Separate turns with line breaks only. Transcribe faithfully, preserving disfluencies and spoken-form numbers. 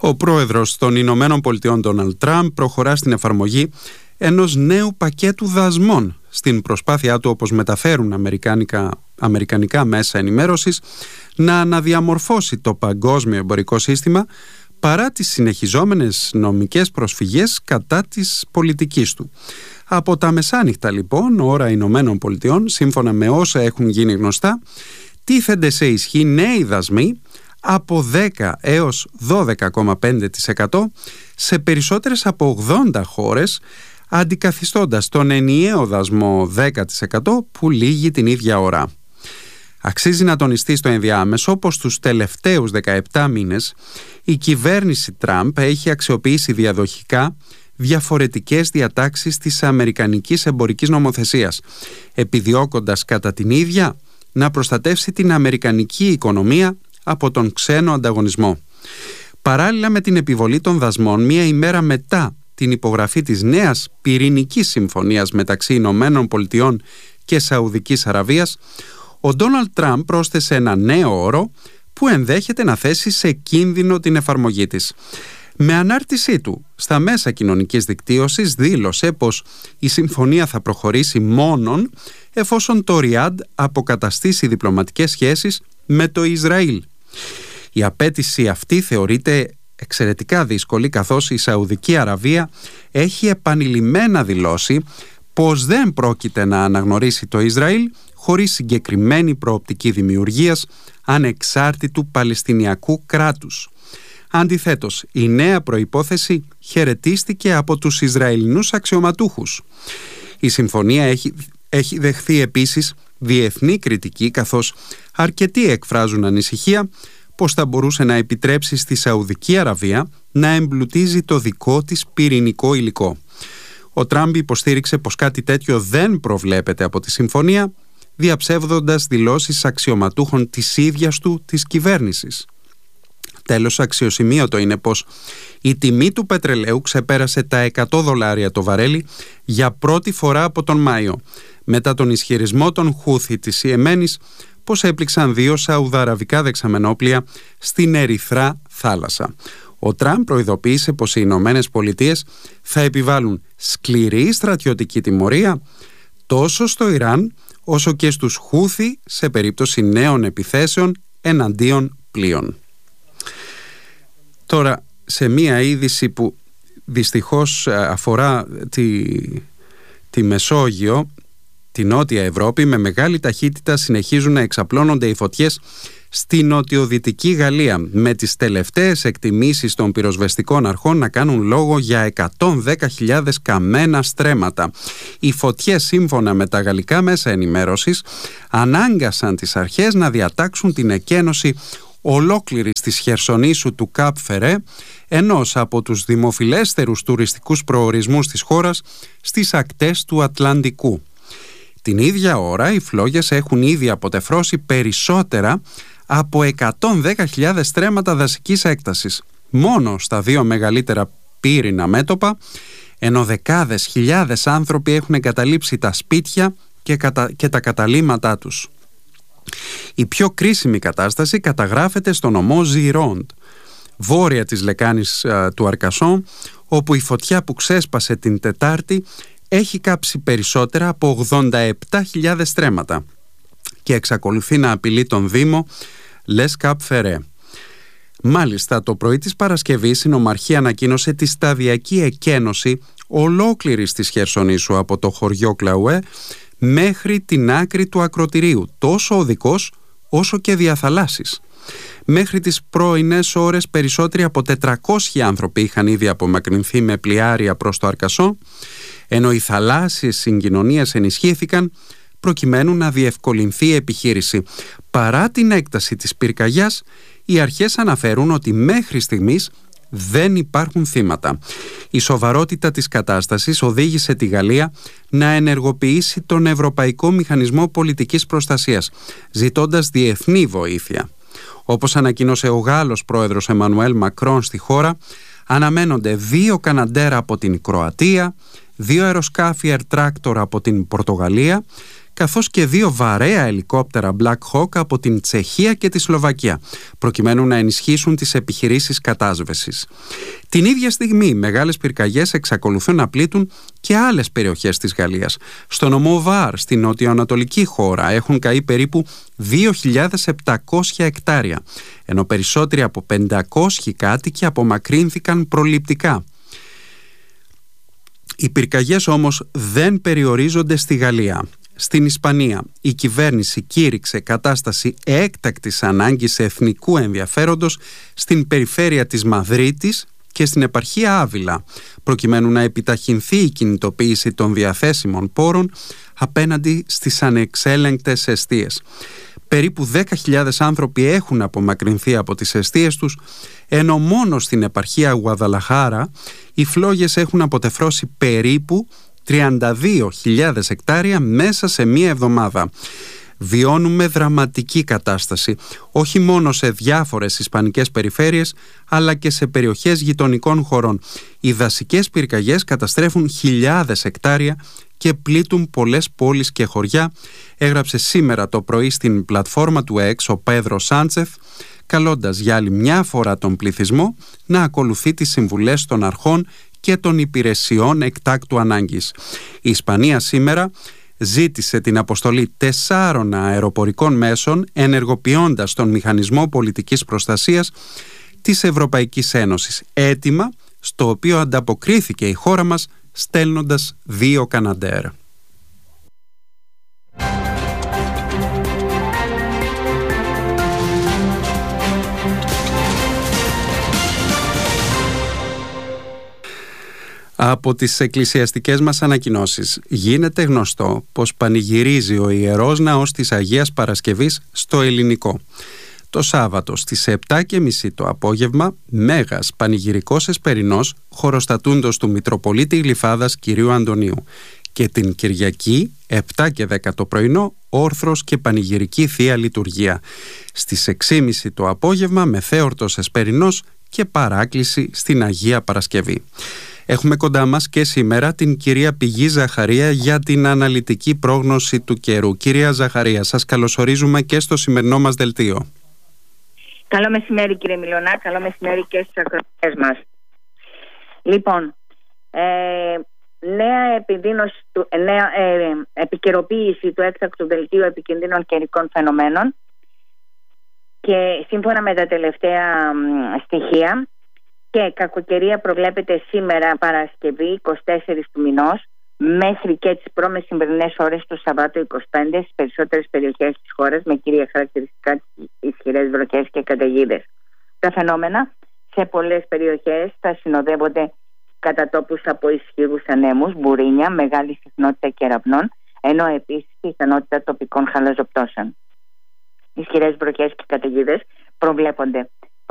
Ο πρόεδρος των Ηνωμένων Πολιτειών Ντόναλντ Τραμπ προχωρά στην εφαρμογή ενός νέου πακέτου δασμών στην προσπάθειά του, όπως μεταφέρουν αμερικάνικα, αμερικανικά μέσα ενημέρωσης, να αναδιαμορφώσει το παγκόσμιο εμπορικό σύστημα παρά τις συνεχιζόμενες νομικές προσφυγές κατά της πολιτικής του. Από τα μεσάνυχτα λοιπόν, ώρα Ηνωμένων Πολιτειών, σύμφωνα με όσα έχουν γίνει γνωστά, τίθενται σε ισχύ νέοι δασμοί από δέκα έως δώδεκα κόμμα πέντε τοις εκατό σε περισσότερες από ογδόντα χώρες, αντικαθιστώντας τον ενιαίο δασμό δέκα τοις εκατό που λήγει την ίδια ώρα. Αξίζει να τονιστεί στο ενδιάμεσο πως τους τελευταίους δεκαεπτά μήνες η κυβέρνηση Τραμπ έχει αξιοποιήσει διαδοχικά διαφορετικές διατάξεις της αμερικανικής εμπορικής νομοθεσίας, επιδιώκοντας κατά την ίδια να προστατεύσει την αμερικανική οικονομία από τον ξένο ανταγωνισμό. Παράλληλα με την επιβολή των δασμών, μία ημέρα μετά την υπογραφή της νέας πυρηνικής συμφωνίας μεταξύ Ηνωμένων Πολιτειών και Σαουδικής Αραβίας, ο Ντόναλντ Τραμπ πρόσθεσε ένα νέο όρο που ενδέχεται να θέσει σε κίνδυνο την εφαρμογή της. Με ανάρτησή του στα μέσα κοινωνικής δικτύωσης δήλωσε πως η συμφωνία θα προχωρήσει μόνον εφόσον το Ριάντ αποκαταστήσει διπλωματικές σχέσεις με το Ισραήλ. Η απέτηση αυτή θεωρείται εξαιρετικά δύσκολη, καθώς η Σαουδική Αραβία έχει επανειλημμένα δηλώσει πως δεν πρόκειται να αναγνωρίσει το Ισραήλ χωρίς συγκεκριμένη προοπτική δημιουργίας ανεξάρτητου Παλαιστινιακού κράτους. Αντιθέτως, η νέα προϋπόθεση χαιρετίστηκε από τους Ισραηλινούς αξιωματούχους. Η συμφωνία έχει, έχει δεχθεί επίσης διεθνή κριτική, καθώς αρκετοί εκφράζουν ανησυχία πως θα μπορούσε να επιτρέψει στη Σαουδική Αραβία να εμπλουτίζει το δικό της πυρηνικό υλικό. Ο Τραμπ υποστήριξε πως κάτι τέτοιο δεν προβλέπεται από τη συμφωνία, διαψεύδοντας δηλώσεις αξιωματούχων της ίδιας του της κυβέρνησης. Τέλος, αξιοσημείωτο είναι πως η τιμή του πετρελαίου ξεπέρασε τα εκατό δολάρια το βαρέλι για πρώτη φορά από τον Μάιο, μετά τον ισχυρισμό των Χούθι της Ιεμένης πως έπληξαν δύο σαουδαραβικά δεξαμενόπλια στην Ερυθρά θάλασσα. Ο Τραμπ προειδοποίησε πως οι Ηνωμένες Πολιτείες θα επιβάλλουν σκληρή στρατιωτική τιμωρία τόσο στο Ιράν όσο και στους Χούθι σε περίπτωση νέων επιθέσεων εναντίον πλοίων. Τώρα, σε μία είδηση που δυστυχώς αφορά τη, τη Μεσόγειο, τη Νότια Ευρώπη, με μεγάλη ταχύτητα συνεχίζουν να εξαπλώνονται οι φωτιές στη νοτιοδυτική Γαλλία, με τις τελευταίες εκτιμήσεις των πυροσβεστικών αρχών να κάνουν λόγο για εκατόν δέκα χιλιάδες καμένα στρέμματα. Οι φωτιές, σύμφωνα με τα γαλλικά μέσα ενημέρωσης, ανάγκασαν τις αρχές να διατάξουν την εκένωση ολόκληρης της Χερσονήσου του Καπ Φερέ, ενός από τους δημοφιλέστερους τουριστικούς προορισμούς της χώρας στις ακτές του Ατλαντικού. Την ίδια ώρα οι φλόγες έχουν ήδη αποτεφρώσει περισσότερα από εκατόν δέκα χιλιάδες στρέμματα δασικής έκτασης μόνο στα δύο μεγαλύτερα πύρινα μέτωπα, ενώ δεκάδες χιλιάδες άνθρωποι έχουν εγκαταλείψει τα σπίτια και, κατα... και τα καταλύματά τους. Η πιο κρίσιμη κατάσταση καταγράφεται στο νομό Ζιρόντ, βόρεια της λεκάνης α, του Αρκασόν, όπου η φωτιά που ξέσπασε την Τετάρτη έχει κάψει περισσότερα από ογδόντα επτά χιλιάδες στρέμματα και εξακολουθεί να απειλεί τον Δήμο Λες Καπ Φερέ. Μάλιστα, το πρωί της Παρασκευής η νομαρχία ανακοίνωσε τη σταδιακή εκένωση ολόκληρης της Χερσονήσου από το χωριό Κλαουέ μέχρι την άκρη του ακροτηρίου, τόσο οδικός όσο και διαθαλάσσης. Μέχρι τις πρωινές ώρες περισσότεροι από τετρακόσιοι άνθρωποι είχαν ήδη απομακρυνθεί με πλοιάρια προς το Αρκασόν, ενώ οι θαλάσσιες συγκοινωνίες ενισχύθηκαν προκειμένου να διευκολυνθεί η επιχείρηση. Παρά την έκταση της πυρκαγιάς, οι αρχές αναφέρουν ότι μέχρι στιγμής δεν υπάρχουν θύματα. Η σοβαρότητα της κατάστασης οδήγησε τη Γαλλία να ενεργοποιήσει τον Ευρωπαϊκό Μηχανισμό Πολιτικής Προστασίας, ζητώντας διεθνή βοήθεια. Όπως ανακοίνωσε ο Γάλλος πρόεδρος Εμμανουέλ Μακρόν στη χώρα, αναμένονται δύο Καναντέρ από την Κροατία, δύο αεροσκάφη Air Tractor από την Πορτογαλία, καθώς και δύο βαρέα ελικόπτερα Black Hawk από την Τσεχία και τη Σλοβακία, προκειμένου να ενισχύσουν τις επιχειρήσεις κατάσβεσης. Την ίδια στιγμή, μεγάλες πυρκαγιές εξακολουθούν να πλήττουν και άλλες περιοχές της Γαλλίας. Στο νομό Βάρ, στην νοτιοανατολική χώρα, έχουν καεί περίπου δύο χιλιάδες επτακόσια εκτάρια, ενώ περισσότεροι από πεντακόσιοι κάτοικοι απομακρύνθηκαν προληπτικά. Οι πυρκαγιές όμως δεν περιορίζονται στη Γαλλία. Στην Ισπανία, η κυβέρνηση κήρυξε κατάσταση έκτακτης ανάγκης εθνικού ενδιαφέροντος στην περιφέρεια της Μαδρίτης και στην επαρχία Άβυλα, προκειμένου να επιταχυνθεί η κινητοποίηση των διαθέσιμων πόρων απέναντι στις ανεξέλεγκτες εστίες. Περίπου δέκα χιλιάδες άνθρωποι έχουν απομακρυνθεί από τις εστίες τους, ενώ μόνο στην επαρχία Γουαδαλαχάρα οι φλόγες έχουν αποτεφρώσει περίπου τριάντα δύο χιλιάδες εκτάρια μέσα σε μία εβδομάδα. Βιώνουμε δραματική κατάσταση, όχι μόνο σε διάφορες ισπανικές περιφέρειες, αλλά και σε περιοχές γειτονικών χωρών. Οι δασικές πυρκαγιές καταστρέφουν χιλιάδες εκτάρια και πλήττουν πολλές πόλεις και χωριά, έγραψε σήμερα το πρωί στην πλατφόρμα του X ο Πέδρο Σάντσεφ, καλώντας για άλλη μια φορά τον πληθυσμό να ακολουθεί τις συμβουλές των αρχών και των υπηρεσιών εκτάκτου ανάγκης. Η Ισπανία σήμερα ζήτησε την αποστολή τεσσάρων αεροπορικών μέσων, ενεργοποιώντας τον μηχανισμό πολιτικής προστασίας της Ευρωπαϊκής Ένωσης, αίτημα στο οποίο ανταποκρίθηκε η χώρα μας στέλνοντας δύο Καναντέρ. Από τις εκκλησιαστικές μας ανακοινώσεις γίνεται γνωστό πως πανηγυρίζει ο Ιερός Ναός της Αγίας Παρασκευής στο Ελληνικό. Το Σάββατο στις επτά και μισή το απόγευμα, μέγας πανηγυρικός εσπερινός χοροστατούντος του Μητροπολίτη Γλυφάδας Κυρίου Αντωνίου, και την Κυριακή επτά και δέκα το πρωινό όρθρος και πανηγυρική Θεία Λειτουργία. Στις έξι και μισή το απόγευμα μεθέορτος εσπερινός και παράκληση στην Αγία Παρασκευή. Έχουμε κοντά μας και σήμερα την κυρία Πηγή Ζαχαρία για την αναλυτική πρόγνωση του καιρού. Κυρία Ζαχαρία, σας καλωσορίζουμε και στο σημερινό μας δελτίο.
Καλό μεσημέρι κύριε Μιλωνά, καλό μεσημέρι και στους ακροατές μας. Λοιπόν, ε, νέα, επιδείνωση του, νέα ε, επικαιροποίηση του έκτακτου δελτίου επικίνδυνων καιρικών φαινομένων, και σύμφωνα με τα τελευταία μ, στοιχεία, και κακοκαιρία προβλέπεται σήμερα Παρασκευή εικοστή τέταρτη του μηνός μέχρι και τις προμεσημβρινές ώρες του Σαββάτου είκοσι πέντε στις περισσότερες περιοχές της χώρας, με κυρία χαρακτηριστικά τις ισχυρές βροχές και καταιγίδες. Τα φαινόμενα σε πολλές περιοχές θα συνοδεύονται κατά τόπους από ισχυρούς ανέμους, μπουρίνια, μεγάλη συχνότητα κεραυνών, ενώ επίσης πιθανότητα τοπικών χαλαζοπτώσεων. Ισχυρές βροχές και καταιγίδες προβλέπονται